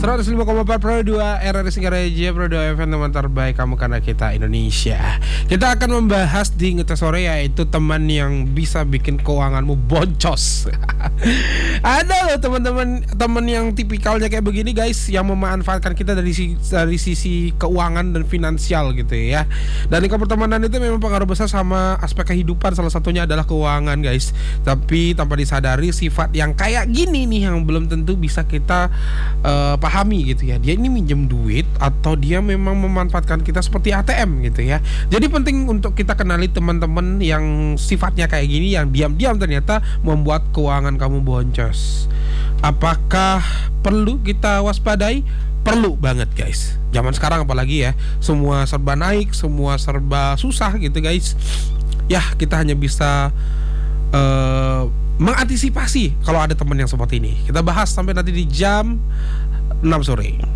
105,4 Pro 2 RRI Singaraja Pro 2 FM, teman terbaik kamu karena kita Indonesia. Kita akan membahas di Ngetes Sore, yaitu teman yang bisa bikin keuanganmu boncos. Ada loh teman yang tipikalnya kayak begini guys, yang memanfaatkan kita dari sisi keuangan dan finansial gitu ya. Dan lingkup pertemanan itu memang pengaruh besar sama aspek kehidupan, salah satunya adalah keuangan guys. Tapi tanpa disadari, sifat yang kayak gini nih yang belum tentu bisa kita pahami gitu ya. Dia ini minjem duit atau dia memang memanfaatkan kita seperti ATM gitu ya. Jadi penting untuk kita kenali teman-teman yang sifatnya kayak gini, yang diam-diam ternyata membuat keuangan kamu boncos. Apakah perlu kita waspadai? Perlu banget guys. Zaman sekarang apalagi ya, semua serba naik, semua serba susah gitu guys. Ya, kita hanya bisa mengantisipasi kalau ada teman yang seperti ini. Kita bahas sampai nanti di jam 6 sore.